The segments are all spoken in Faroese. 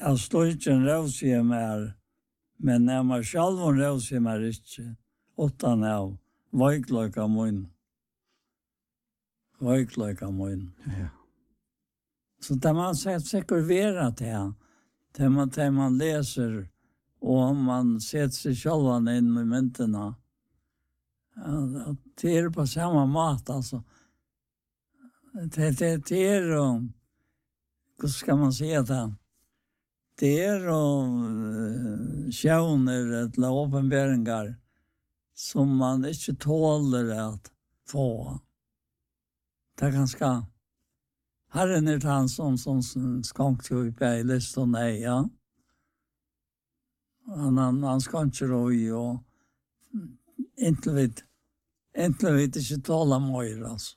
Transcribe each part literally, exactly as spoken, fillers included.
Jag står inte en rövsig mer, men när man själv en rövsig mer inte, utan av veiklöka mun. Veiklöka mun. Ja. Så där man säger säkert vera det, det man, det man läser och man sätter sig själv in i mynterna. Ja, det är på samma mat alltså. Det, det, det är, hur ska man säga det? Det är uh, sjöner eller åpenbäringar som man inte tåler att få. Det är ganska... Herren är han som, som skanker upp i listan, nej, ja. Han, han, han skanker i och inte vet, inte vet inte tala mer, alltså.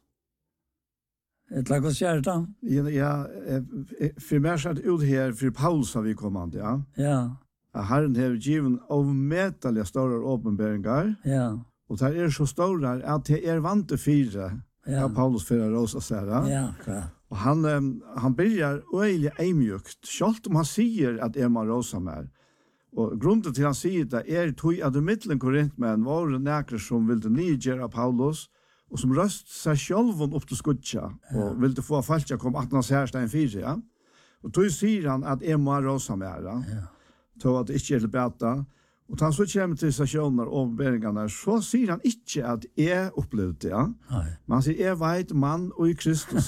Ett lag och kärta? Ja, ja, för mig så ut här för Paulus har vi kommande, ja. Ja. Herren har givet avmätaliga stora åpenbäringar. Ja. Och det är så stora att det är vant till fyra. Ja, Paulus för rosa säger. Ja, klart. Och han han börjar öjligt emjukt. Självt om han säger att är man rosa mer. Och grunden till han säger det är tog att de mittlen korintmän var det näkre som ville nygera Paulus och som röst sig själv upp till skutja och ville få folk att komma attans härstein fyra, ja. Och då säger han att är man rosa mer, ja. Så att det inte är till bättre. Och han så kommer till stationer och beringarna så säger han inte att är upplevt det, ja. Man säger är vet man och i Kristus.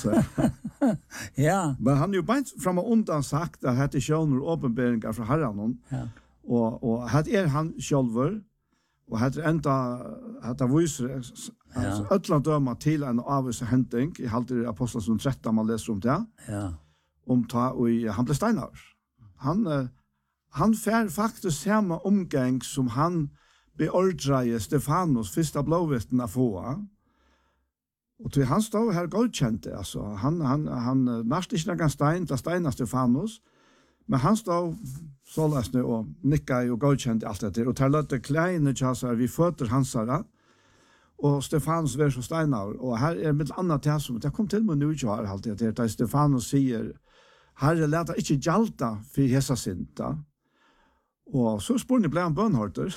Ja. Men han är ju bara fram och undan sagt att det är stationer och åpenberingar från Herren. Ja. Och och här är han själver och här är ända att det visar alltså ötland döma till en avvis händing i halter apostlagärningarna tretton man läser om det. Ja. Om ta och han blev steinar. Han han fär faktiskt samma omgång som han beordrar Stefanus första blåvittnen att få. Och till han står här godkänt alltså han han han nästan inte någon stein där Steiner Stefanus. Men han står så läst nu och nickar och godkänt allt det där och tar lite kleine chassar vi fötter hansara och Stefanus vers och Steinar och här är med annat det som det kom till med nu jag har alltid det där Stefanus säger Herre låt inte jalta för hesa synta. Och så spår blev han bönhårter.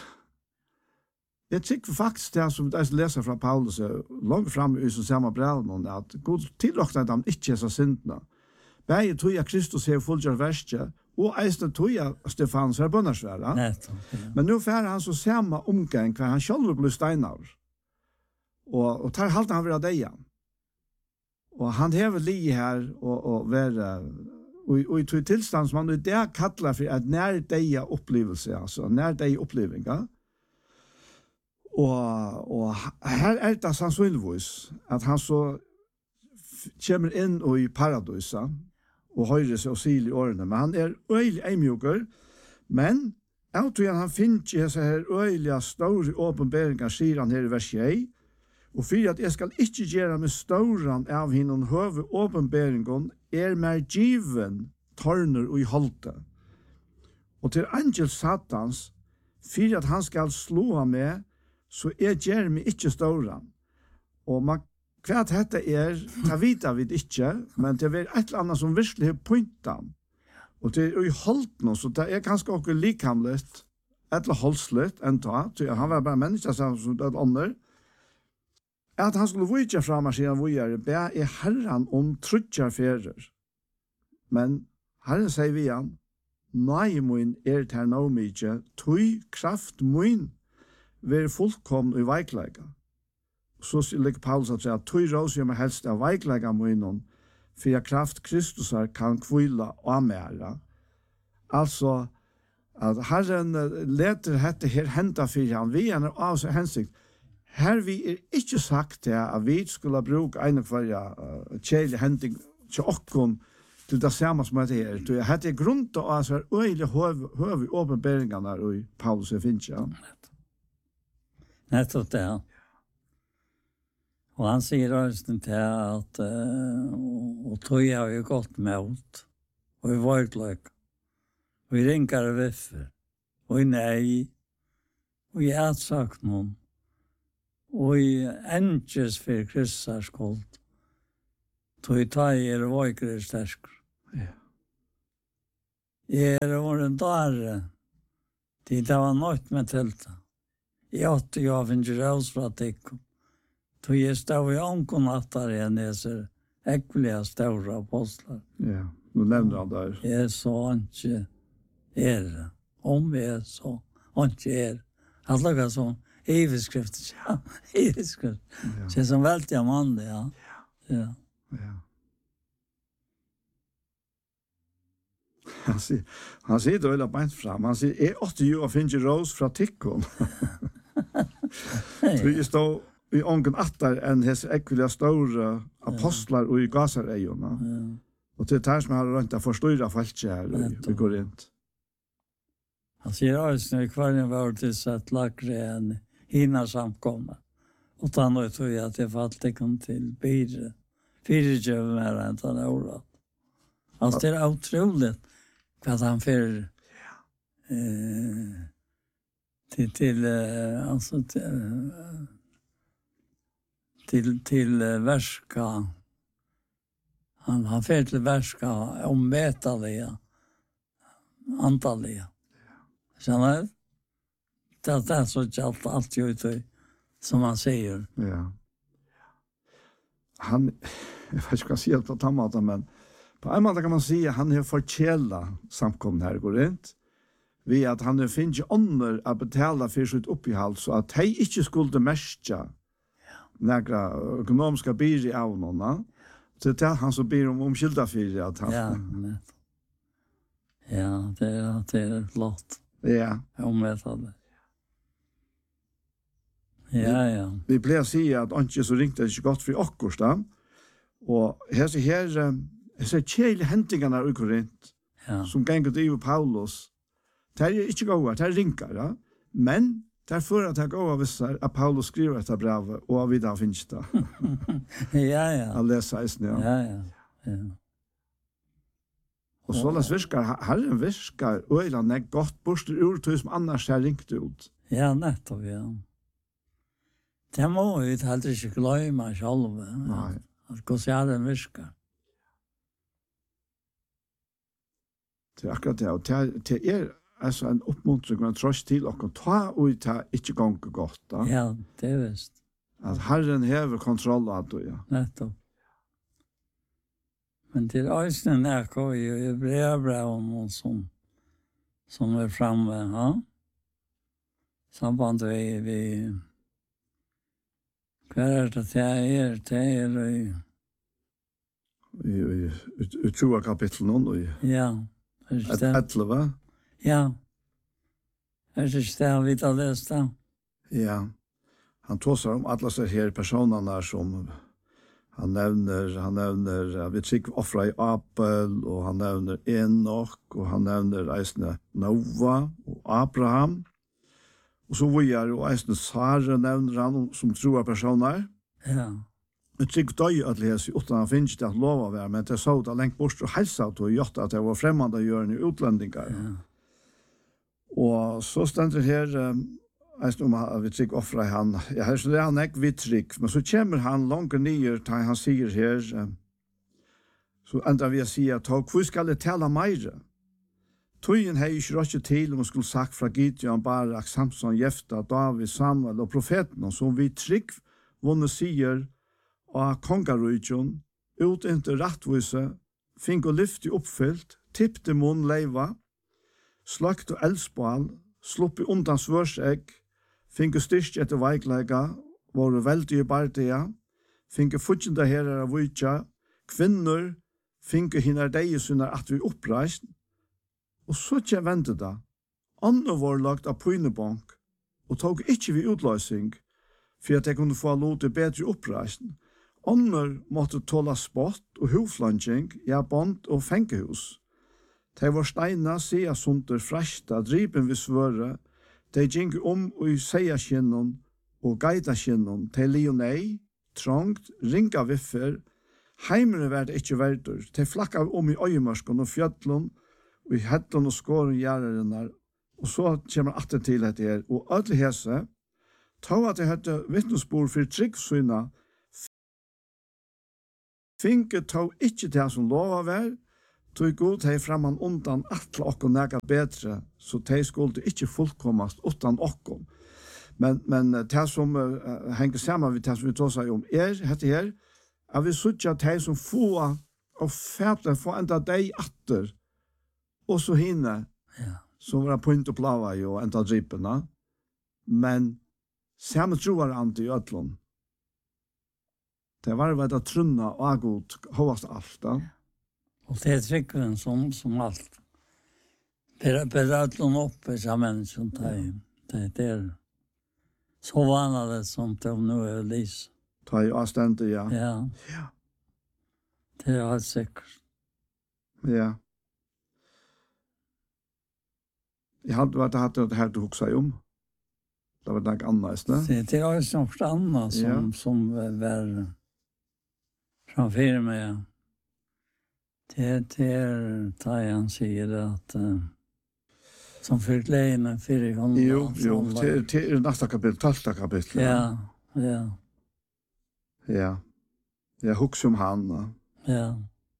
Jag tycker faktiskt det som jag läser från Paulus långt fram i så samma brev att Gud tillåter att han inte hesa synta. Bäge tog jag Kristus här fullgör värste och eisne tog jag Stefanus här bönnarsvära. Ja. Men nu får han så samma omgång för han själv blir steinar. Och, och tar halt han vara deja. Och han hever li här och, och vara och, och i tog tillstånd som man det kallar för att när deja upplevelse, alltså när deja upplevelser. Och, och här är det sannsynligvis att han så kommer in och i paradisa och höjre sig och sil i årene. Men han är øyelig eimjoker. Men jeg tror han finner ikke så her øyelig store åpenberinger, sier han her i vers sju. Og for at jeg skal ikke gjøre med stauran av hinnom høve åpenberingen, er mer given tørner og i holde. Og til angel satans, for at han skal slå ham med, så er gjør meg ikke stauran. Og man Hva dette er, det vet vi ikke, men det er et eller annet som virkelig har pointet. Og det er jo holdt noe, så det er ganske også likhamlet, eller holdslet, enn ta, han var bare mennesker som det er andre. At han skulle vujtja fram og siden vujere, be er herren om trutjar ferer. Men herren sier vi han, nei min er til nå mykje, tøy kraft min, ver fullkomn i veiklega. Så ligger Paulus at säga, tøy rås med helst av veiklega min, for jeg kraft Kristusar kan kvila og mæra. Altså, at herren leter hette her henta for han, vi er av seg hensikt. Her vi er ikke sagt det at vi skulle bruke en og hver uh, kjeilig henting til okkon til det samme som det her. Det er grunn til å ha øyelig høve åpenberingene i Paulus og Fincha. Nettopp det, ja. Og han sier også til at uh, og tog har jo gått med og i vårdløk, og i ringer og viffer, og i nei, og i etsak noen, og i endjes for Kristus skuld, tog i tag er vågre stersker. Ja. er åren där. Det var något med tälta. Jag åtte jag finns raus fra tikkum. Tog jag stod i ånkon attar igen näser äckliga stora apostlar. Ja, nu nämner han där. Jag sa inte er. Om vi är så. Inte er. Att lukka som evigskrift. Ja, evigskrift. Så som väldiga man det, ja. Ja. Ja. Han sier, han sier det veldig beint fram. Han sier, jeg åtte jo å finne ros fra tikkun. Så jeg stod i ången attar enn hese ekvelige store apostlar og i gasareiona. Ja. Og til det her som jeg har rønt å forstyrre folk her i Korint. Han sier også, i kvarjen var det sett lakre enn hina samkommer. Og da nå tror jeg at jeg falt ikke til bire. Fire kjøver mer enn den året. Altså, det er utroligt hva han får eh, til, til, eh, altså, til, til, til eh, verska. Han, han får til verska omvetaliga, antalliga. Skjønner du? Det, det er så ikke alt, alt jo ut som han sier. Ja. Han, jeg vet ikke hva jeg sier på den måten, men på en måte kan man si at han har fortjela samkomne her, går det ved at han har finnet ånder å betale for sitt oppihald, så at de ikke skulle mestja några økonomiske byr i avnåna. Så det er han som byr om omkylda for at han... Ja, nett. Ja, det er, det er flott. Ja. Omvetande. Ja, ja. Vi pleier å si at han ikke så ringte det ikke godt for okkurs da. Og her så her, jeg ser kjele hentingene i Korint, Ja. som ganger til Paulus. Det er ikke gode, det er ringer, ja. Men det er for at det er gode visser at Paulus skriver etter brevet, og vi da finnes det. Ja, ja. Jeg leser eisen, ja. Ja, ja. Ja. Og så las virkar, herren virkar, øyland er godt borster ur til som annars er ringt ut. Ja, nettopp, ja. Det må vi helt ikke glemme selv. Nei. At hvordan det virker. Det er akkurat det, og det er, det er altså en oppmuntring og en trøst til dere, ta og ta ikke ganger godt, da. Ja, det er visst. At herren hever kontroll av det, ja. Nettopp. Men til øyne nærkå i brevbrevet som, som er framme, ja. Samband vi, vi hva er det til er, til er i... I, i, i, i tjua kapittel nå, og i Ja, er det et, det? etleve. Ja. Er det ikke det vi har lest da? Ja. Han tåser om alle disse her personene som han nevner, han nevner, ja, vi trykker offra i Abel, og han nevner Enoch, og han nevner eisne Noah og Abraham. Og så vi er jo eisne Sara nevner han som troer personer. Ja. Jeg trykker døy at lese utan han finnes det at lov å være, men det så det lengt bort og helsa til å gjøre at det var fremmede gjørende i utlendingar. Ja. Og så stender her, eisne om at vi trykker offra i han, ja, her så det er han ikke vi trykk, men så kommer han langt nyer til han sier her, så enda vi sier at hvor skal det tale meire? Tøyen har ikke rått til om å skulle sagt fra Gideon, Barak, Samson, Jefta, David, Samuel og profeten, som vi trygg vunne sier av kongarujjon, ut inntil rattvise, fink og lyfti oppfyllt, tippte munn leiva, slakt og eldsbal, sluppi undan svørsegg, fink og styrst etter veiklega, våre veldige bardia, fink og futjenda herrer av vujtja, kvinner, fink og hinner deigesunar at vi oppreist, og så ikke ventet da. Andre var lagt av pynebank, og tog ikke vi utløsing, for at jeg kunne få lov til bedre oppreisen. Andre måtte tåle spott og hovflansing, ja, bond og fengehus. De var steina, sia sunter, fresta, dripen vi svøre, de gikk om og i seiaskinnen og geidaskinnen, de lio nei, trångt, ringa viffer, heimere var det ikke verdur, de flakka om i øyemarsken og fjøtlun, og i hetten og skåren gjærerne, og så kommer atter til dette her, og alle hese, ta at jeg hette vittnesbord for tryggsyna, finke ta ikke det som lova vær, tog god hei framman undan atle okkom nega bedre, så de skulle ikke fullkommast utan okkom. Men, men det som uh, henger sammen med det som vi tar seg om er, heter her, at vi sutja de som få og fætle få enda deg atter, og så hinne, Ja. som var point og plava jo, enda dripena, men samme troar ante i ötlån. Det var vel det trunna og agod, hovast alt da. Och det är tryggven som, som allt. Berötlån upp i samhället som det, det, det är så vanligt som de nu är lys. Ta i avstände, ja. Ja, Ja. det är helt säkert. Ja. Jeg hadde vært hatt det her du hoksa om. Det var nok annars, ne? Det, det är också något annat som, Ja. som var framför mig. Det, det är där han säger att uh, som fick lägna för honom. Jo, jo, det det er nästa kapitel, tolfte kapitel. Ja, ja, Ja. Jeg hoksa om han, da. ja.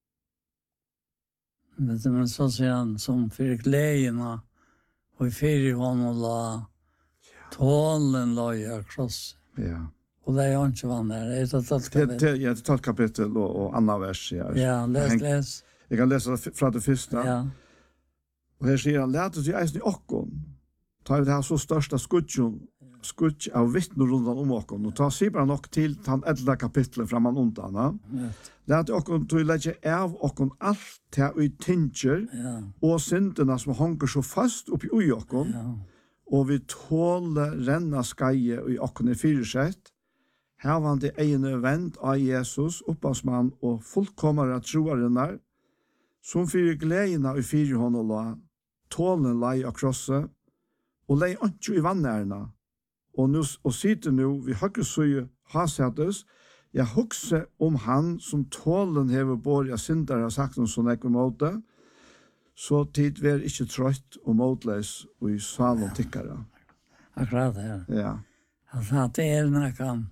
Men, men så säger han som fick lägna och i fyra honom la tålen la i kross. Ja. Och det är inte vad där. Det är ett tolv Det, kapitel. det, ja, det er tolvte kapitel og, og anna vers, ja. Ja, läs, Henk- läs. Jeg kan lese det fra det første. Ja, Og her sier han, lät oss i eisen i okkon. Ta vi det her så største skudjon, skudj av vittner rundt om okkon. Og ta sier bare nok til den eldre kapitlet framan undan. Ja. vet. Lät okkon til legge av okkon alt det vi tinger, Ja, og syndene som hanger så fast oppi ui okkon, ja. og vi tåle renna skeie i okkon i fyrsett, hevande egne vend av Jesus, opphavsmann og fullkommere troarinnar, som fyrir gledina i fyrir hånd la, tålen lei av krosset, og lei ikke i vannærna, og, nu, og sitter nu vi høyre søye hasettes, jeg hukse om han som tålen hever bor jeg syndere har sagt noe sånn ekve måte, så tid vi er ikke trøtt og måtleis og i salen og tikkere. Akkurat det här. Ja, Alltså att det är nästan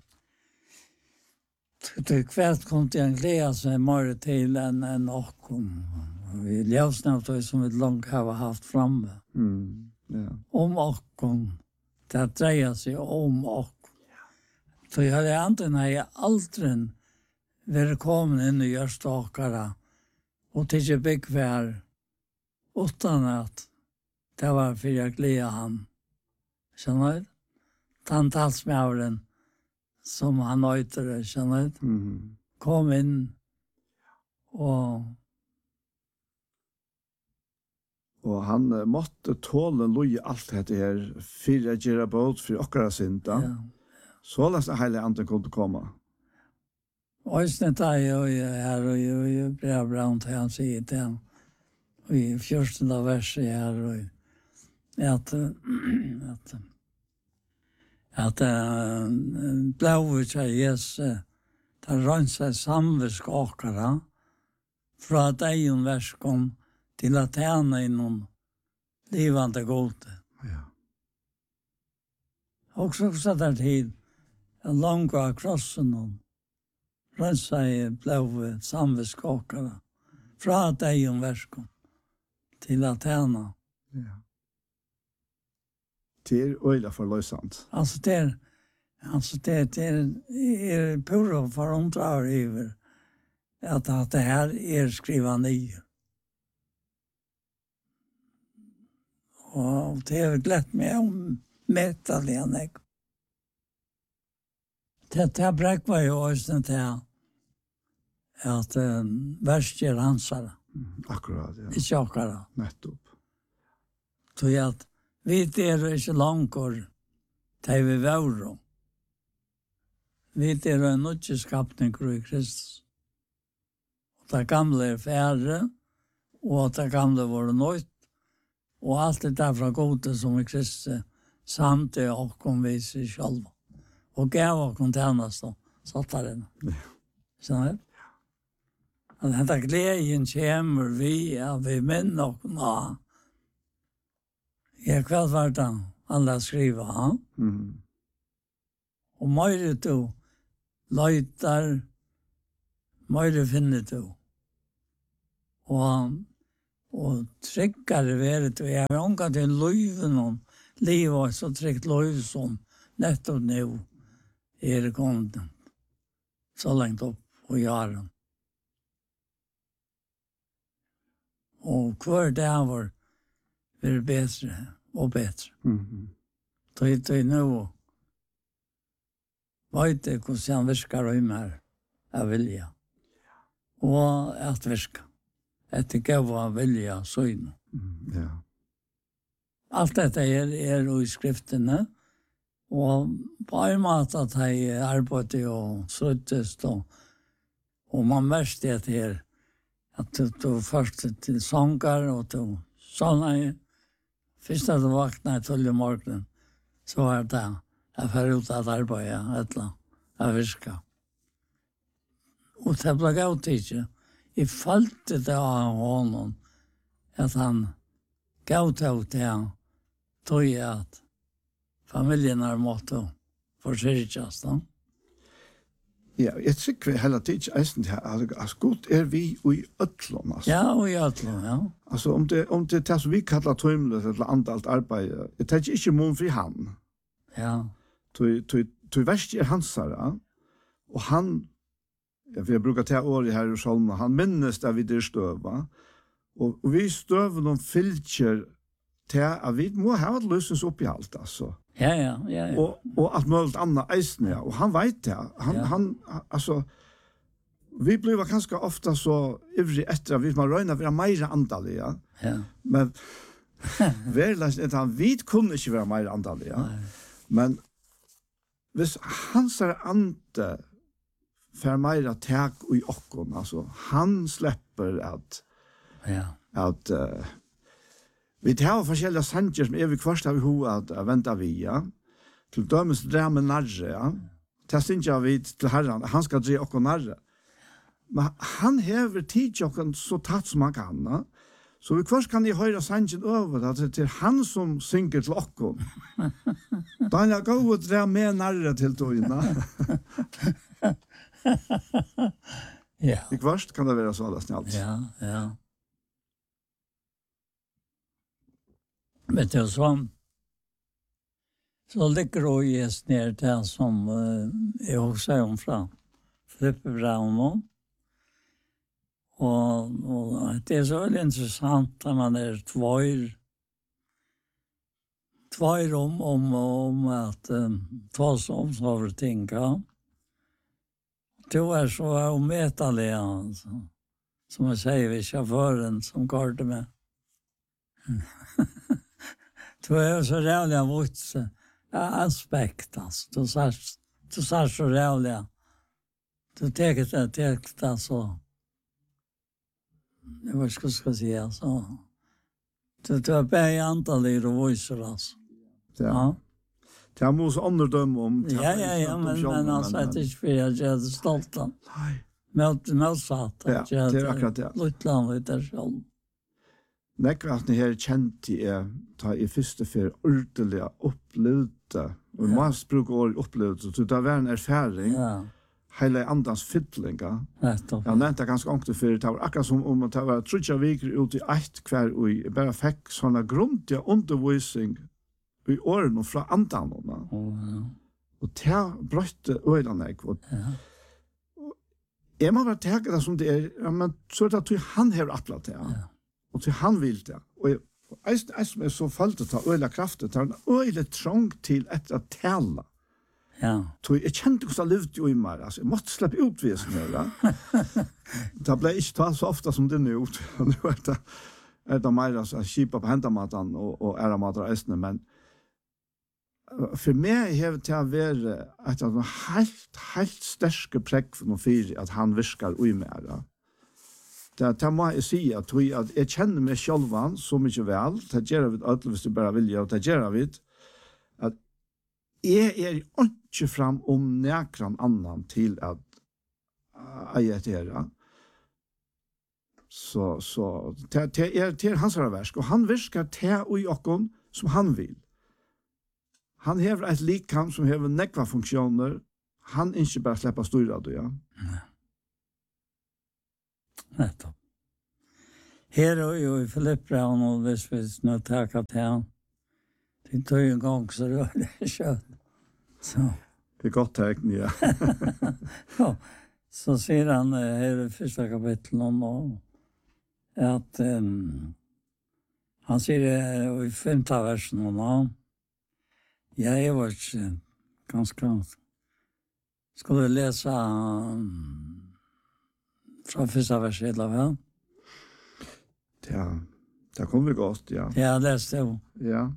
det kvärt kom till en glädje sig mer till än en okom. Vi ljusnade som vi långt har haft framme. mm. ja. Om okom. Det dreier sig om okom. Så jag hade antingen när jag aldrig varit kommen in i görstakare och till byggvär utan att det var för jag glädje han. Känner du? Tantalsmävren som han øyter det, kjenner du? Mm. Kom inn og Og han uh, måtte tåle loje alt dette her, for å gjøre båt for okkara synda. ja. Så lest heilig anden kunne komme. Øysene tar jo her og jo jo bra bra til han sier til han. Og i fjørstende verset her og at at at uh, blåvet av Jesus tar rønt seg samvisk åkere fra degen verskom til at tjene innom livande gode. Ja. Också så där tid en lång av krossen och rönt sig blåvet samviskåkare fra degen verskom til at tjene. Ja. Det er øyla forløsant. Alltså det är, alltså det, det är, är pura förundrar över att, att det här är skrivande i. Och det har glätt mig om metallen. Det, det bräck var ju också till att um, värst är hansare, Mm. Akkurat, ja. i tjockare. Nettopp. Så att vi är inte långt det vi var. Vi är en utskapning i Kristus. Och det gamla är färre, och det gamla var nöjt. Och allt det där från gode som i Kristus samt det och kom vi sig själva. Och gav och kontenast då, satt där inne. Ja. Känner du? Att detta glädjen kommer vi, ja, vi män och na. Jag kväll var det alla skriva, ja. Mm. Og mer du løyter, mer finner du. Og, og tryggare været, og jeg har ångat til løyven om livet, så trygt løyv som nettopp nå er det kommet så langt opp på jaren. Og hver dag var det bedre og bedre. Mhm. Tøy, tøy nå vet jeg hvordan han virker og mer av vilja. Og at virka. Etter gav av vilja søgn. Mm, ja. Alt dette er, er i skriftene, og på en måte at jeg arbeider og sluttest, og, og man mest det her, at du, du først til sanger, og du sånne, først at du vakner til i morgenen, så er det jeg får ut at arbeide, et eller annet, jeg virker. Og det ble galt ikke. Jeg falt det av honom, at han gav til til han, tog jeg at familjen har måttet forsyrkjast. Ja, jeg tykker heller til ikke eisen til at altså, godt er vi i øtlån, altså. Ja, og i øtlån, ja. Altså, om det, om det er det som vi kallar tøymlet eller andalt arbeid, jeg tenker ikke mån fri han. Ja. Du verst er hans her, og han, ja, vi har brukat det året her i Solna, han minnes det vi der støva, og, og vi støver noen fylkjer til at vi må ha et løsens oppi alt, altså. Ja, ja, ja. ja. Og, og alt mulig annet eisen, ja. Og han vet det. Han, Ja. han, altså, vi blir ganske ofta så ivrig etter at vi må røyne å være mer andalige, Ja. men verleis er at han vet kunne ikke være mer andalige, Nei. men hvis hans er ande får mer tak i okkon, altså, han slipper at, Ja. at uh, vi tar forskjellige sanger som er vi kvart av ho at uh, venta vi, ja. Til dømes drame narre, ja. Til sinja vi til herran, han skal dre okkon narre. Men han hever tid okkon så tatt som han kan, ja. Så vi kvart kan jeg høyre sangen over, at det er han som synger til okkon. Da er jeg gå og dra med narre til togene. Ja. I kvart kan det være så alle snart. Ja, ja. Vet du, så, så ligger det just ner det som uh, jeg også om fra Flippe Braun. Og, og det er så veldig interessant at man er tvær, tvær om, om, om at um, ta som sånne ting, ja. Det er så ometelig, altså. Som jeg sier, vi sjåføren som går det med. Det er så rævlig av vårt aspekt, altså. Du ser, du ser så rævlig. Du teker det, teker det så. Jeg vet ikke hva jeg skal si, altså. Du, du er bare i antall i roviser, altså. Ja. Ja. Det er mos underdøm om... Ja, ja, ja, men, men altså, det er ikke for jeg gjør det stolt av. Nei. Med motsatt. Ja, det er akkurat det. Lutland ut der selv. Nekvatne her kjent i er, ta i første fyr ordentlig opplevde, og vi må bruke året opplevde, så det er en erfaring, Ja, hele andans fytlinga. nettopp. Jeg nevnte ganske ångte før, det var akkurat som om at det var trutja viker ut i eit hver, og jeg bare fikk sånne grundige undervisning i årene fra andanene. Ja, Og det brøtte øyne jeg. Og ja, jeg må bare tenke det som det er, ja, men så er det at han har atlet det, ja. ja. Og til han vil det. Og jeg, jeg, jeg som er så følte til øyla kraftet, tar en øyla trang til etter å tale. Ja, Så jeg kjente hvordan jeg levde jo i meg, altså, jeg måtte slippe ut visen her, ja. Det ble ikke tatt så ofte som det nå, og nå er det, er det mer altså, kjipa på hendamaten og, og æramater og eisene, men for meg har det til å være et av noen helt, helt sterske prekk for noen fire at han virker ui mer, ja. Det, det må jeg si at, at jeg kjenner meg selv så mye vel, det gjør vi alle hvis du bare vilja, og det gjør vi at jeg er ikke fram om nekran annan til at jeg er til her. Så, så det, det er til hans versk, og han virker til ui okkon som han vil. Han hever et likam som hever nekva funksjoner, han ikke bare slipper styrer det, ja. nettopp. Her og jo i Filippbraun, og hvis vi nå takker til han, det tog en gang så rör det kött. Så. Det är gott tegn, ja. Ja. Så säger han här i första kapitlet om att um, han säger i femte versen om han, jag är varit ganska, skulle läsa um, från första versen hela väl? Ja, det kommer vi gott, ja. Ja, läs det. Ja.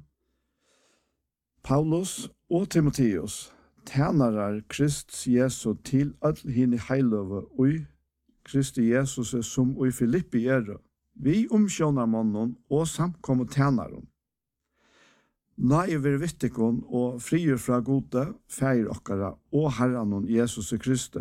Paulus og Timotheus, tænarar Krist Jesu til all hini heiløve ui Kristi Jesus som ui Filippi er, vi omsjånar mannen og samkommer tænaren. Nei ver vittikon og frier fra gode, feir okkara og herranon Jesus Kristi.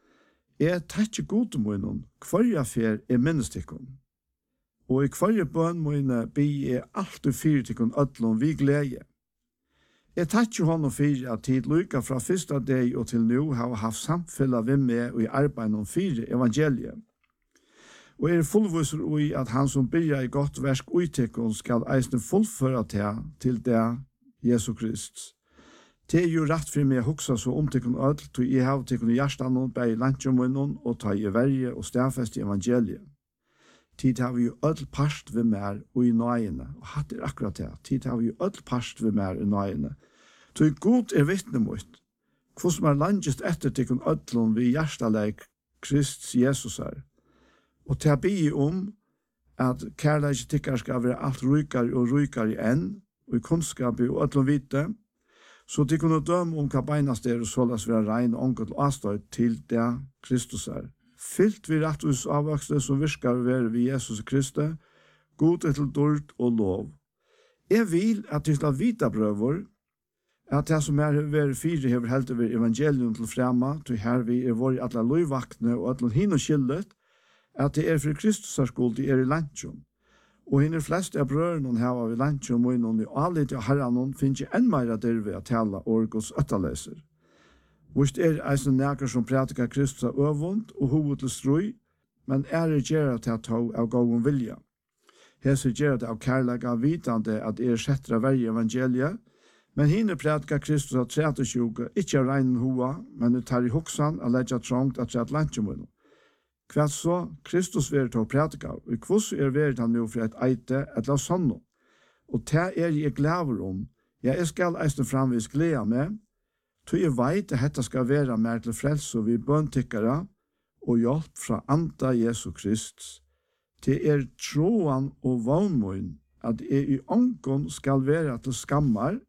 Er tætje gode munnen, kvarja fer er minnestikon. Og i kvarje bøn munne bi er alt og fyrtikon ødlom vi glede. Jeg takker honom for at tid lykke fra første dag og til nå har haft samfunnet ved med og i arbeidet om fire evangeliet. Og er fullviser i at han som byrja i godt versk uttekken skal eisne fullføre til til det Jesu Krist. Det er jo rett for meg å huske så om til kun ødel, til jeg har til kun hjertan og bei landsjomunnen og ta i verje og stedfest i evangeliet. Tid har vi jo ødel parst ved mer og i nøyene, og hatt er akkurat det. Tid har vi jo ødel parst ved mer og i nøyene. Så god er vittne mot, hvor som er landest etter til kun ødlom vi hjertaleik Krist Jesus er. Og til å be om at kærleik tikkar skal være alt rykare og rykare enn, og i kunnskap og ødlom vite, så de kunne døme om hva beinast er og såles være rein og ångat og avstøy til det Kristus er. Fylt vi rettus avvokste som virkar være vi Jesus Kristi, god til dård og lov. Jeg vil at de skal vite brøver, at det som er ved fire hever helt over evangelium til fremme, til her vi er våre alle løyvaktene og alle hinn og skyldet, at det er for Kristus er skuld, de er i landsjon. Og hinn er fleste av brødene her av i landsjon, og innom i alle til herren, finnes ikke enn mer der ved å tale orgos øttaleser. Hvis det er eisen nækker som pratikar Kristus er øvund og hoved til strøy, men er det gjerra til å ta av gåen vilja. Hese gjerra det av kærlega vitande at er setter av evangeliet, men henne pratikar Kristus av trettio, ikke av regnen hoa, men det tar i hoksan og legger trångt at tret landsjomunnen. Hva så Kristus vil ta pratikar, og hvordan er vært han nå for et eite et la sånn. Og det er jeg glad om. Jeg skal eisen framvis glede med, så jeg vet at dette skal være mer til frelse vi bøntikkere og hjelp fra anda Jesu Krist. Det er troen og vannmån at jeg i ångon skal være til skammar,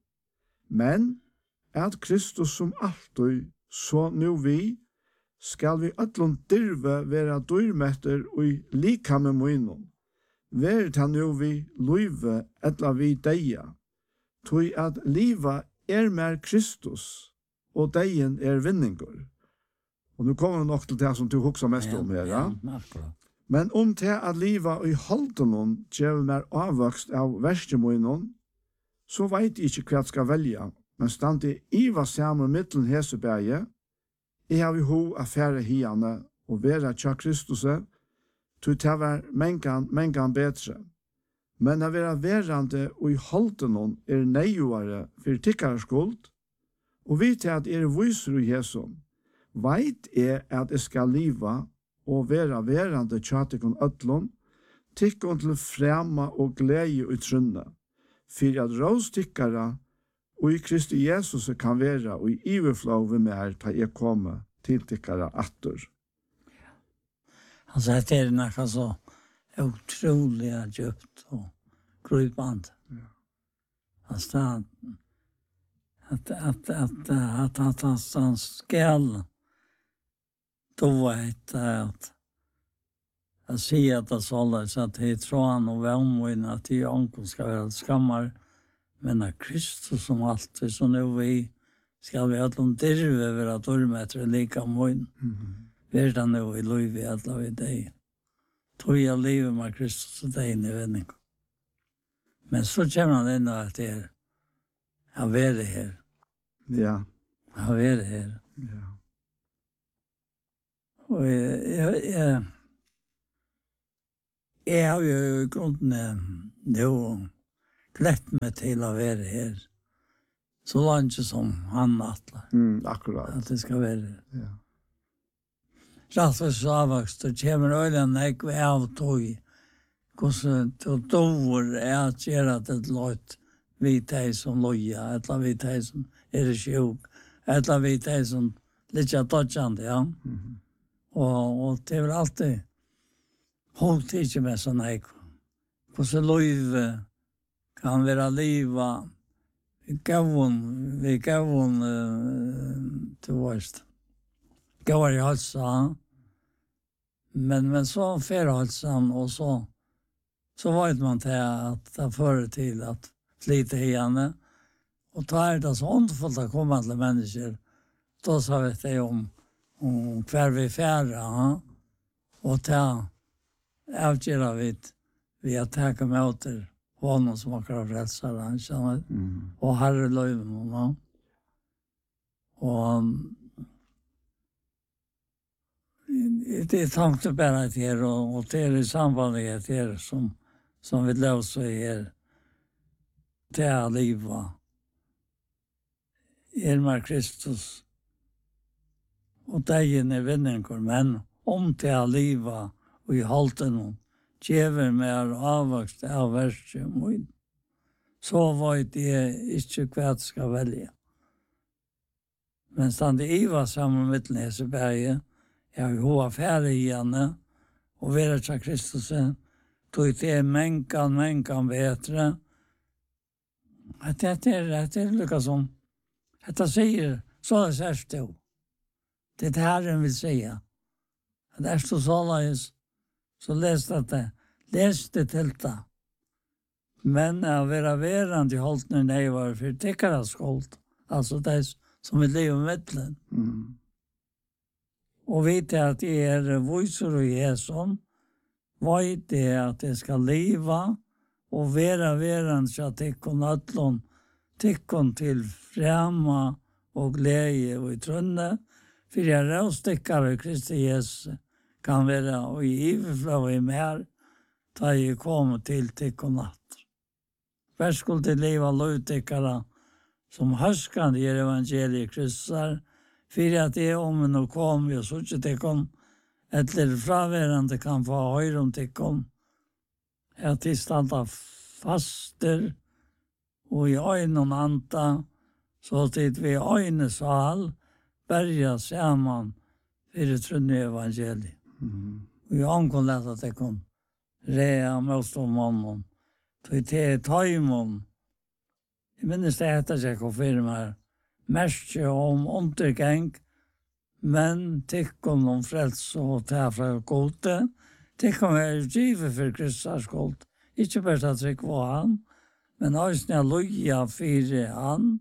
men at Kristus som alltid, så nu vi, skal vi öllum dyrve være dyrmetter og lika med munnen. Vært han nu vi løyve etla vi deia, tog at liva er mer Kristus, og deien er vinninger. Og nu kommer vi nok til det som du hukser mest om her, ja? Men om det at liva i holdenon gjør mer avvokst av verstemunnen, så veit jeg ikke hva jeg skal velge, men stand det iva sammen mittelen hesebæge, jeg har vi ho affære hiane og være tja Kristuset, til det var mengan, mengan bedre. Men å være verande og i holdenon er neiuare for tikkare skuld, og vi til at er viser i Jesu, veit er at jeg skal liva og være verande tja tikkun ödlun, tikkun til frema og glede og trunne, for at råstikkere og i Kristi Jesus kan være og i iverflå ved mer ta jeg komme til tikkere atter. Altså, det er noe så utrolig djupt og grøyband. Ja. Altså, at, at, at, at, at, at han skal då vet at jeg sier at det såles at jeg tror han og vennmån at de onkel skal være skammar, men at Kristus som alltid, så nu vi skal vi alle dyrve være dørmetre lika mån. Mm-hmm. Vær det nå i lov i alle av deg. Tog jeg livet med Kristus og deg inn i vending. Men så kommer han inn at det er jeg være her. Ja. Jeg være her. Ja. Og jeg, jeg, jeg, Jeg har jo i grunden nå glett meg til å være her. Så langt som han atler. Mm, akkurat. At det skal være. Ja. Rett og slett avvokst, og kommer øyne jeg av tog. Hvordan du dover er at gjøre det låt vi de som loja, eller vi de som er sjuk, eller vi de som litt dodgjande, ja. Mm. Og, og det er alltid holdt ikke med sånn jeg. Hvordan livet kan være livet. Vi gav hon, vi gav hon, uh, du vet, gav i halsa. Men, men så fer halsan, og så, så vet man til at det fører til at flyte igjen. Og da er det så åndfullt å komme til mennesker. Da sa vi det om, om hver vi færre, ja. Og ta avgjøre vi vi har tatt med til honom som akkurat frelser, han kjenner. Mm. Og herre løyven, ja. Og det er tanke bare til her, og, og det er i sambandet til her som, som vi løser her. Det er livet. Irma Kristus. Og degen er vinninger, men om det er livet og i halten noen, djever med avvokst av verset min, så vet jeg ikke hva jeg skal velge. Men stand i var sammen med Neseberget, jeg har jo affære i henne, og være til Kristus, tog det menkan, menkan bedre. At det er, det er lukket som, at det sier, så er det særst det. Det er det Herren vil si. At det er så såleis, så les det, les det til det. Men å være verand i holdene nøyvar for tikkere skuld, altså det som vil leve middelen. Mm. Og vite at jeg er viser og Jesu, vet det at jeg skal leve, og være verand til tikkene ødlån, tikkene til fremme og glede og i trønne, for jeg er råstikkere Kristi Jesus, kan være og i iverflå og i mer, da jeg kommer til tikk og natt. Hver skulle til livet lovtikkere, som høskende i evangeliet Kristus, for at jeg om nå kom, og så ikke tikkom, etter fraværende kan få høyre om tikkom, at de standa faster, og i øynene anta, så tid vi øyne sal, berga sammen, for det trunne evangeliet. Mm. Og jeg ankom lett at jeg kom rea mest om mannen. Tog til taimon. Jeg minnes det etter jeg kom for meg. Mest om undergang, men tikkum om frelse og ta fra gode. Tikkum er givet for Kristus skuld. Ikke bare at jeg var han, men også når jeg loja fire han,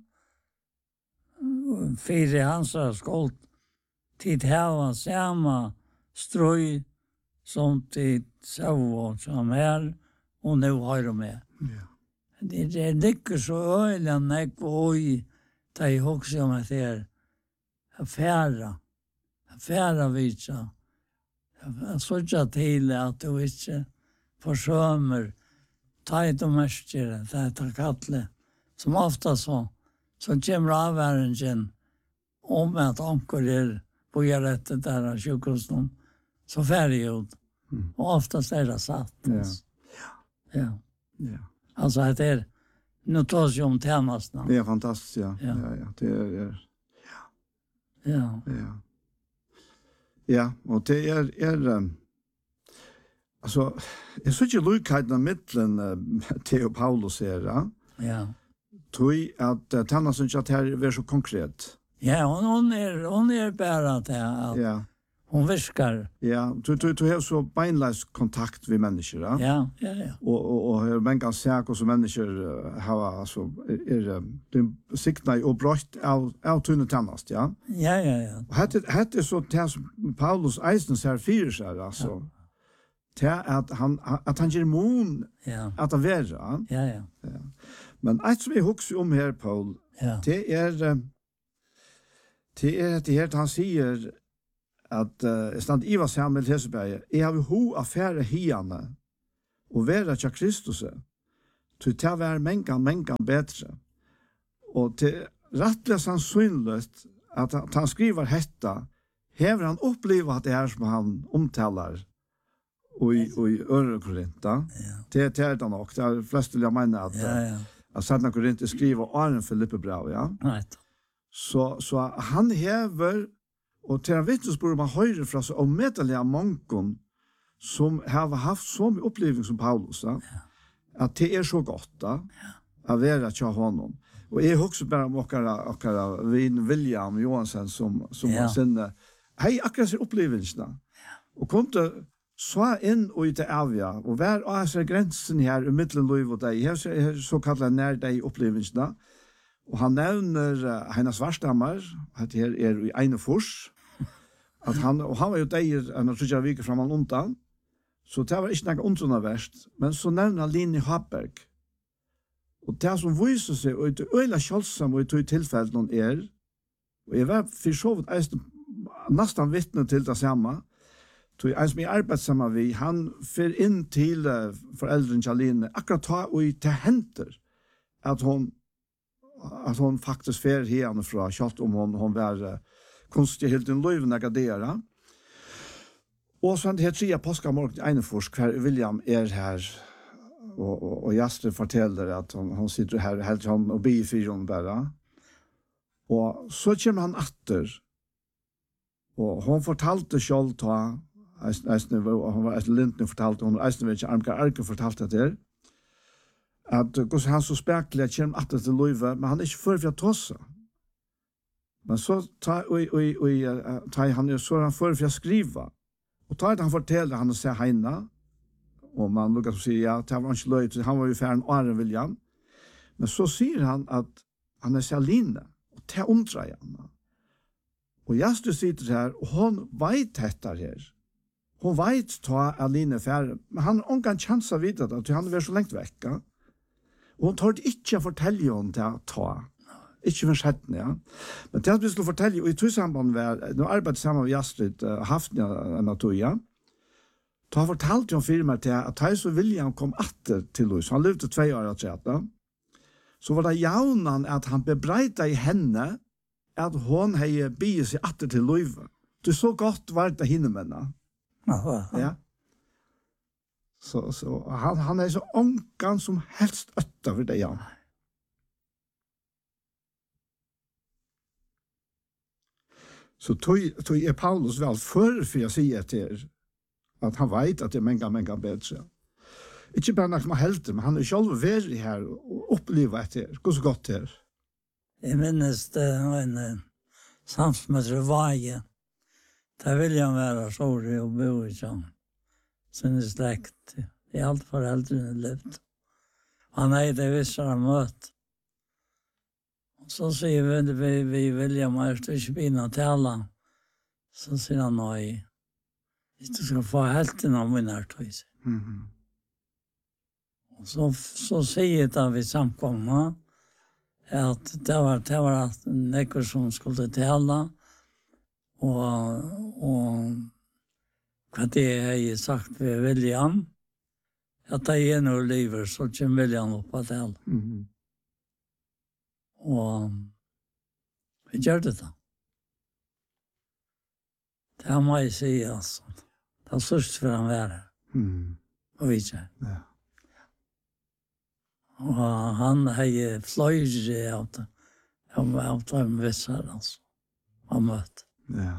fire hans skuld, tid hava samme strøy som tid så som her, og nå har de med. Ja. Det, det ligger så øyelig enn jeg og i da jeg også om at det er affæra, affæra vitsa. Jeg så ikke til at du ikke forsømer tajt og mestjere, det er det kattle, som ofta så, så kommer avværingen om at anker er på gjør etter der av sjukhusen, så færdig ut. Mm. Og oftast er det satt. Ja. Ja. Ja. Altså, det er, nu tar vi om tjänsterna. Det är fantastiskt, ja. Ja. Ja, ja. Det är, Ja. ja. Ja, och det är, är um, alltså, jag såg ju lukheterna mittlen uh, Theo Paulus här, ja. Ja. Tog att uh, Tanna syns att det här är så konkret. Ja, hon, hon är hon är bara det att Ja. hon viskar. Ja, du du du har så beinleis kontakt med människor, ja. Ja, ja, ja. Och och och hur man kan säga hur människor uh, har alltså är är de siktna och brott av av tunna tannast, ja. Ja, ja, ja. Och hade hade så det som Paulus eisen ser fyra sig alltså. Det att han att han ger mon Ja. att det vara. Ja, ja. Men ett som vi huxar om här Paul, Ja. det är eh, det är det här han säger att uh, stand Iva Samuel Heseberg, jag har ho affärer hiarna og være til Kristus. Til å være mengan, mengan bedre. Og til rettelig sannsynlighet at han skriver hetta, hever han opplevd at det her som han omtaler og i, og i Øre Korinta. Ja. Det, det er det nok. Det er flest vil jeg mene at, Ja, ja. at Sanna Korinta skriver Arne Filippe brev, ja. Nei. Så, så han hever, og til en vittnesbord man hører fra så omedelig mongon som har haft så mye opplevelse som Paulus, ja. At det er så godt da, å være til honom. Og jeg husker bare om okkara, okkara Vin William Johansen som, som Ja. var sinne. Hei, akkurat sin opplevelsene. Og kom til så inn og i det avja, og hver av seg grensen her i middeløyv og deg, her er så kallet nær deg opplevelsene. Og han nevner uh, Heina Svarstammer, at her er i Einefors, at han, og han var jo deg en av tredje viker frem han undan, så det var ikke noe undrende verst, men så nevner han Line Haberg. Og det som viser seg, og det øyla kjølsam og i tog tilfellet noen er, og jeg var for så vidt eisen nesten vittne til det samme, tog en som jeg arbeidet sammen vi, han fyr inn til uh, foreldren Kjalline, akkurat ta og i til henter, at hun, at hun faktisk fyr henne fra, kjalt om hun, hun var uh, kunstig helt en løyven agadera. Og så han det tredje påskamorgen i Einefors, hver William er her, og, og, og Jastre forteller at han, han sitter her helt sånn og bier for henne bare. Og så kommer han atter, og hun fortalte selv ta, Eisne, han var Eisne Lindner fortalte, hun Eisne vet ikke, Armka Arke fortalte det der, at hvordan han så spekelig at kommer atter til Løyve, men han er ikke før for å tåse. Men så tar han jo, så er han før for å skrive. Og tar han forteller han å se heina, og man lukker til å si, ja, det var ikke løy, han var jo ferdig Arne William, men så sier han at han er Saline, og det omdreier han. Og Jastre sitter her, og hun vet dette her. Hun vet ta Aline ferdig, men han har ikke en chans å vite det, han er så lengt vekk. Og hun tar ikke å fortelle henne til å ta. Ikke for setten, ja. Men det at vi skulle fortelle, og i tog samband med, nå arbeidet sammen med Jasrid, uh, Hafnia Anatolia, da fortalte hun firmaet til at Thais og William kom atter til oss, han levde tve år av tredje, så var det jaunan at han bebreida i henne at hun hei bygget seg atter til Løyve. Det så godt var det henne mennene. Ja. Så, så han, han er så ångan som helst øtta for det, ja. Så tog, tog er Paulus vel før for jeg sier til at han vet at det er menga, menga bedre. Ikke bare nok som helter, men han er selv vært her og opplevet etter. Gå så godt her. Jeg minnes det var en uh, samsmøtre Vaje. Der vil jeg være sorry og bo i sånn. Sin slekt. I alt foreldrene levd. Han er det visser han møtt. Så sier vi, vi, vi William, er du ikke begynne å tale? Så sier han nei. Hvis du skal få helten av min her tøys. Mhm. Så, så sier jeg da vi samkommer at det var, det var at nekker som skulle tale, og, og hva det har sagt ved William, at det er noe livet, så kommer William opp av tale. Mhm. Og vi gjør det da. Det har må jeg si, altså. Det er sørst for han være. Mhm. Og vi ikke. Ja. Og han har fløyre av det. Han var av det med visser, altså. Han møtte. Ja.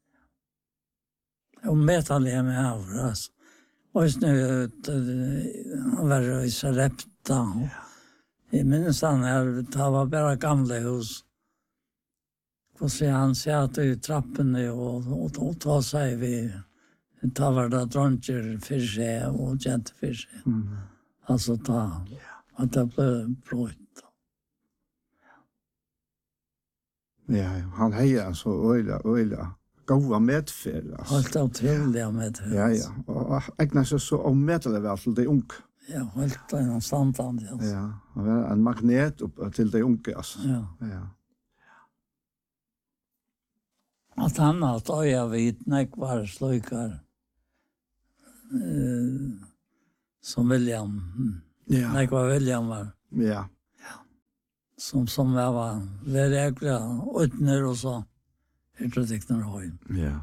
Og metallige med av, altså. Og så nu, han var i Sarepta. Jeg minnes han her, det var bare gamle hus. Og så han satt i trappene og, og, og ta seg vi, ta var det dronjer for seg og jente for seg. Mhm. Altså ta, at det ble blått. Ja, han heier så øyla, øyla, gode medferd. Altså. Helt utrolig med det. Ja, ja. Og egnar seg så omedelig vel til de unge. Ja, helt en standard. Altså. Ja, han var en magnet opp til de unge, altså. Ja. Ja. At han har øya vidt, nek var sløykar. Uh, som William. Ja. Nej, vad William var. Ja. Som som jag var väldigt äckliga utner och så. Jag tror det är höj. Ja.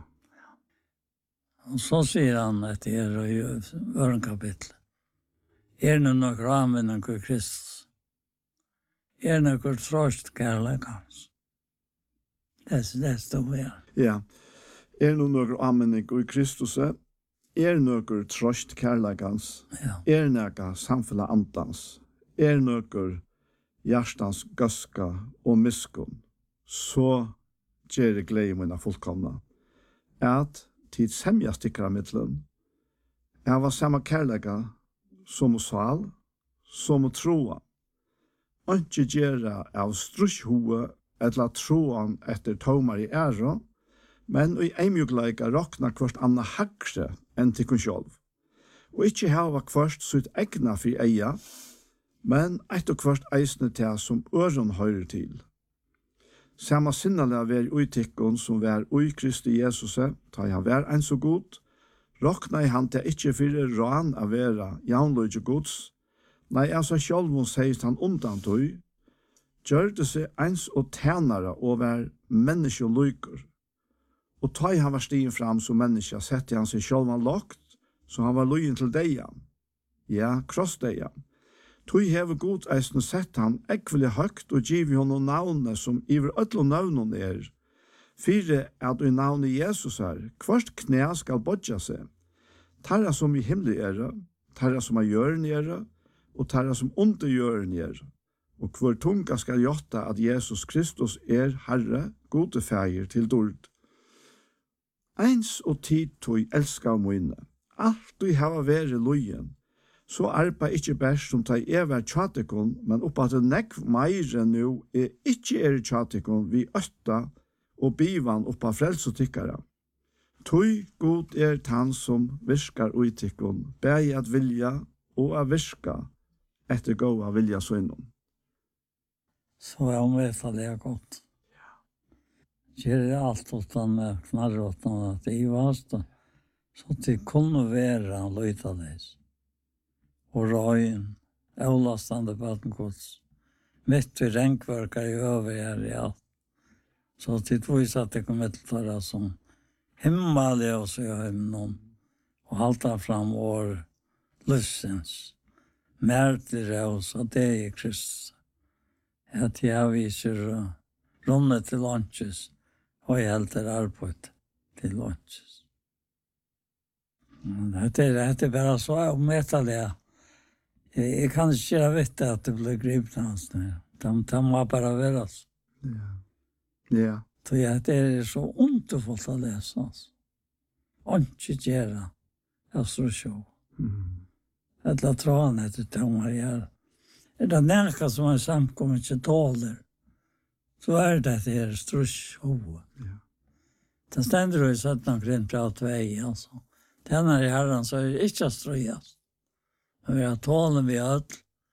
Och så säger han att det är i öron kapitel. Är det några användning av Kristus? Är det några tröst kärlekans? Det, det står här. Ja. Er det några användning i Kristus? Er det några tröst kärlekans? Ja. Er det några samfälla antans? Er det några hjärtans gaska och miskunn? Så ger det glädje mina fullkomna. At tid semja stikkar av mittlen. Jeg var samma kärleka som sal, som troa. Ikke gjøre av strusjhoe eller troan etter tomar i æra, men i eimjugleika rokna kvart anna hakre enn til kun sjálv. Og ikke hava kvart sitt egna fri eia, men etter kvart eisne til som øron høyre til. Samma sinnalega ver uitikkon som ver ui Kristi Jesus, ta han ver ein så god, rokna i han til ikkje fyrir ran av vera jaunløyge gods, nei altså sjálvun seist han undan tøy, gjørde seg eins og tænare og ver menneske lykur. Og ta han var stigen fram som menneske, sette han seg sjálvan lagt, så han var løyen til deian. Ja, krossdeian. Tui hever god eisen sett han ekvelig høgt og giv honom navnet som iver ødlo navnet er. Fyre at i navnet Jesus er, kvart knæ skal bodja seg. Tarra som i himmelig er, tarra som er gjøren er, og tarra som under gjøren er. Og hver tunga skal gjotta at Jesus Kristus er Herre, gode feir til dord. Eins og tid tui elska moine. Alt du hava vere lojen. Så arpa ikkje bæst som ta ever tjatikon, men oppa til nekv meire nu er ikkje er tjatikon vi øtta og bivan oppa frelsotikkara. Tui god er tann som virkar uitikon, bæg at vilja og a virka etter gåa vilja søgnon. Så jag vet att det är gott. Gör allt utan knarråttan att det är vast. Så att det kunde vara löjta det. Och röjen, avlastande på den gods. Mitt i renkverkar i över här i allt. Så att det var så att det kom ett förra som himmel och så jag hemnom. Och halta fram vår lustens. Märkligare oss att det är Kristus. Att jag visar rummet till lunches och jag helt arbete till lunches. Det är, det är bara så jag mäter det. Jag, jag kan inte veta att det blir gript hans nu. De, de var bara veras. Ja. Ja. Så jag, det är så underfullt att läsa. Och inte göra. Jag tror så. Mm. Eller tror han att det tomar gör. Er det nærka som en samkommet ikke tåler, så er det det her strush hoved. Ja. Den stender jo i søtten omkring prat vei, altså. Den er i herren, så er det ikke strøyast. Men vi har tålen vi har,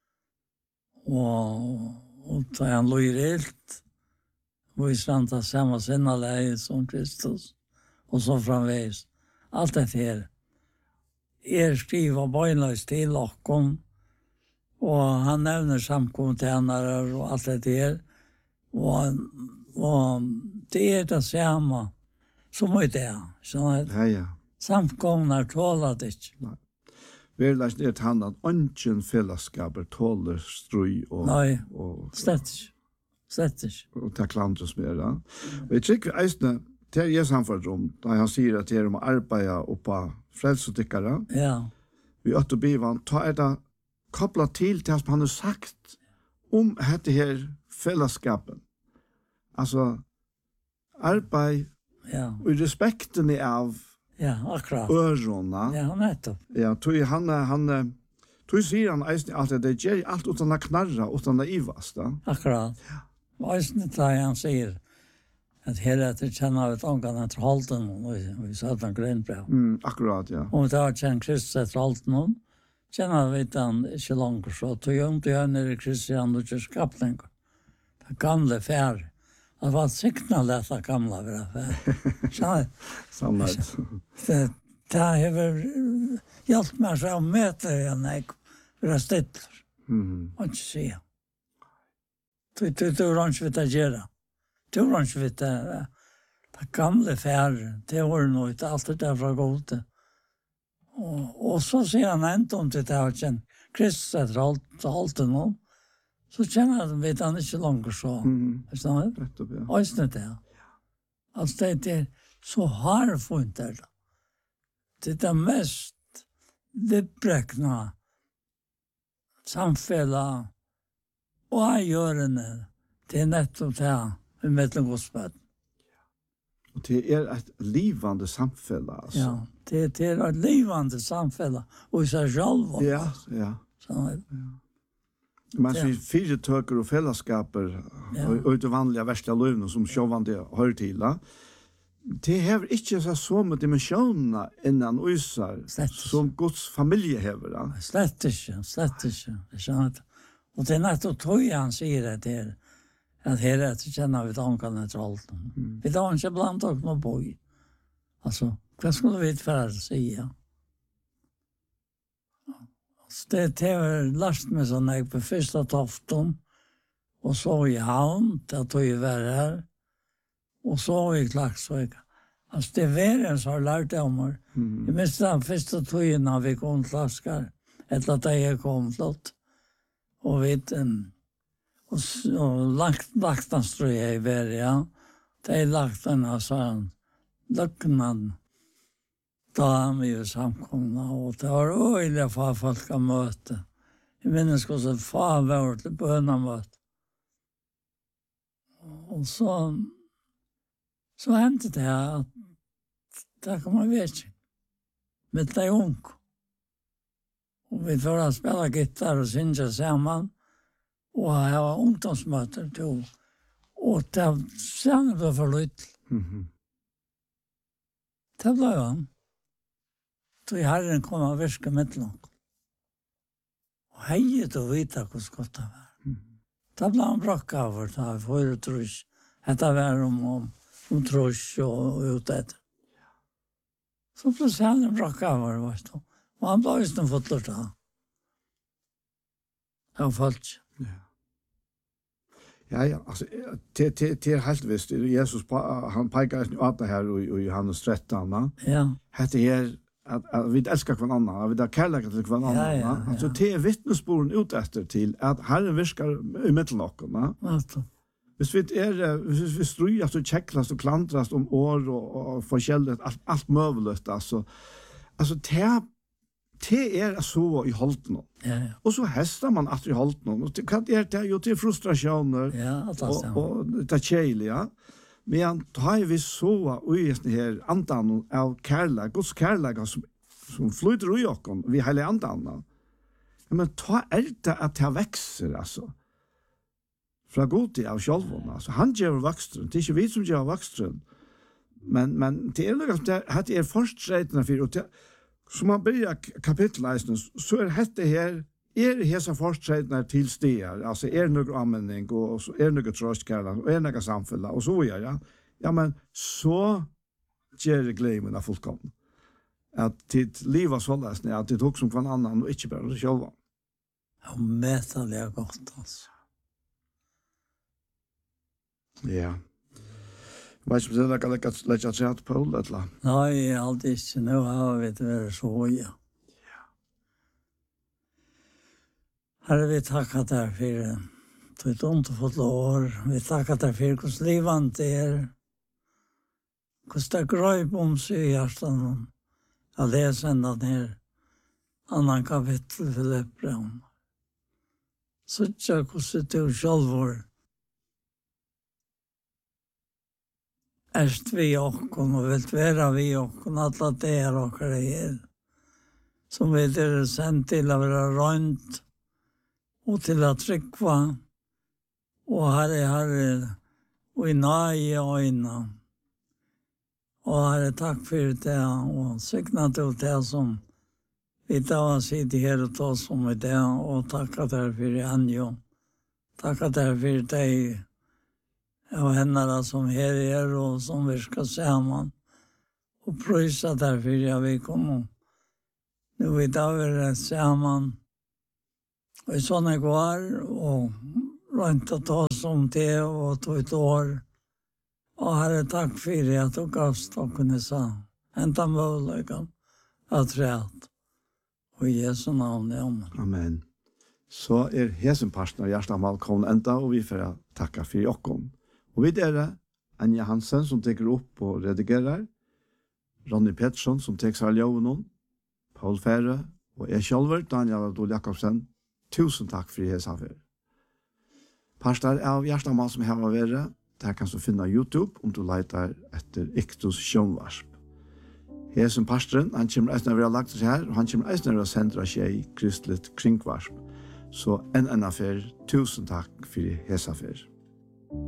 og, og da er han løyer helt, og vi slanta samme sinne leie som Kristus, og så framveis. Alt det her. Er skriver bøgnløs til okkom, og han nevner samkommentænare og alt det der. Og, og det er det samme som er det. Så Ja, ja. samkomnar tåler det ikke. Vi er lagt ned til han at ønsken fellesskaper tåler strøy og... Nei, og, slett ikke. Slett ikke. og ta klandes med det. Og jeg tykker eisne, til jeg samfunnet om, da han sier at det er om å arbeide oppa frelsotikkere, Ja, vi øtter bivan, ta er det kopplat till det som han har sagt om dette her fellesskapen. Altså, arbeid ja, og respekten av ja, akkurat. ørona. Ja, nettopp. Ja, tog han, han, tog sier han eisen alt det, det gjør alt utan å knarra, utan å ivast. Da. Akkurat. Og jeg tar han sier at hele etter kjenner vi ångan etter holden, og vi satt han grønnbrev. Mm, akkurat, ja. Og vi tar kjenner Kristus etter holden, kjenner vi han ikke langt så. Tog jeg om til han er Kristian og ikke skapt lenger. Det gamle fær. Det var siktene lett av gamle være fær. Skjønner Sannhet. det, det har hjälpt mig att mäta igen när jag ställer. Mhm. Och inte säga. Du du du har inte vet att göra. Du har inte vet att det gamla färre, det var nog inte allt det där från gode. Och, och så ser han ändå om det där känner Kristus är allt, allt någon. Så känner han vet han inte långt så. Mhm. Förstår du? Rätt upp, ja. Och inte det. Alltså det är så harfunt där. Det är det mest vippräkna samfälla og avgjørende det er nettopp det med mellomgodsbød. Och det är ett livande samfälle alltså. Ja, det, det er et livande samfälla og i seg selv. Ja, ja. Så, Man Ja. ser fyra töker och fällskaper Ja. och ut vanliga värsta lövna som sjövande hör till. Det har inte så så med dimensionerna innan usar Slett. som Guds familj har. Ja. slett ikke, slett ikke. Det er sant. Og det er nettopp tog han sier det der, at her er til kjenner vi tankene til alt. Mm. Vi tar ikke blant oss noe boi. Altså, hva skulle vi for å si? Så det, det har lært meg sånn jeg på første toften, og så i havn, det tog jeg være her, og så i Klaksvøk. Altså, det er verden som har lært det om meg. Mm. Jeg minns den første tøyen av vi kom til Askar, etter at jeg kom flott. Og vet en, og, s- og lagt, lagt den strøy jeg var, ja. Det er lagt den, og så han, løknen, da vi var samkomna, og det var øyelig for folk å møte. Jeg minns hvordan far var til bønamøte. Og så, så hendte det at det kom jeg vet ikke. Med det ung. Og vi får å spille gitar og synge sammen. Og jeg var ungdomsmøter til. Og det sangen ble for litt. Mhm. Det ble han. Så Herren kom og virke mitt langt. Og heiet å vite hvordan godt det var. Da ble han brakk av det, da vi får det trus. Dette var om, om, om trus og, og ut etter. Så plutselig han brakk av det, vet du. Og han ble just en fotler til han. Det var folk. Ja, ja, alltså det det det är helt visst. Jesus pa- han pekar ju åt det här i Johannes tretton. va? Ja, Det är att, att vi älskar kvar annan, att vi där kärlek till kvar annan. Ja, ja, va? Alltså ja. det är vittnesbörden ut efter till att Herren virkar i mitten av oss. va? vet du. Hvis vi er, hvis vi stryas og kjeklas og klandras om år og, og forskjellet, alt, alt møvlet, altså, altså, det, det er så i holden. Ja, ja. Og så hester man at i holden. Og det, hva er det? Jo, til frustrasjoner, Ja, alt og, det. og det er kjeilige. Men da har vi så ui her andan av kærleik, Guds kærleik som, som flyter ui okken, vi hele andan. Men ta er det at det vekser, altså. Fra god til av sjølven, altså. Han gjør vakstren, det er ikke vi som gjør vakstren. Men, men det er noe at det er forstreitene for, og det, så man börjar kapitleisen, så er dette her, er hesa forstreitene til stier, altså er noe anmenning, og så er noe trøstkærlig, og er noe samfunn, og så er ja. Ja, men så gjør glemen av fullkomne. At ditt liv var sånn, at det tok som hver annan, og ikke bare sjølven. Ja, metallig er godt, altså. Ja. Vet ikke om det er ikke legge seg på, eller? Nei, aldri ikke. Nå har vi det vært så høye. Herre, vi takker deg for et underfullt år. Vi takker deg for hvordan livet det er. Hvordan det grøy på om seg i hjertet. Jeg leser enda ned annan kapittel for Leppreum. Så ikke hvordan du selv var. Erst vi okkon og vilt være vi okkon, alla det er okkar her. Som vi er sendt til å være rønt og til å tryggva. Og herre, herre, og i nage øyne. Og herre, takk for det, og sykna til det som vi da har sittet her og tås om i det, og takk at dere for Anjo. Takk at dere for deg, og henne som her er og som vi skal sammen. og prøysa derfor jeg vil komme. Nu vi da være sammen, og i sånne kvar, og rundt å ta som det, og tog et år. Og herre, takk for at du gavst og kunne sa, enda mulighet at rett. Og i Jesu navn, amen. Amen. Så er hesenparten av Gjerstamal kommet enda, og vi får takke for jokken. Og vi dere, Anja Hansen som teker opp og redigerer, Ronny Pettersson som teker seg av loven, Paul Fære og jeg selv, Daniel Adol Jakobsen. Tusen takk for hesenfer. Pastor av Gjerstamal som har vært, der kan du finne YouTube om du leiter etter Iktus Sjønvarsp. Hesen pastoren, han kommer eisne å være lagt oss her, og han kommer eisne å sende seg kristelig kringvarsp. Så en enn affær, tusen takk for hesenfer.